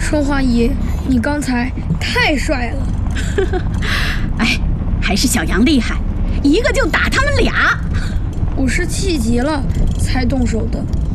春花姨，你刚才太帅了。 哎，还是小杨厉害，一个就打他们俩。 我是气急了才动手的。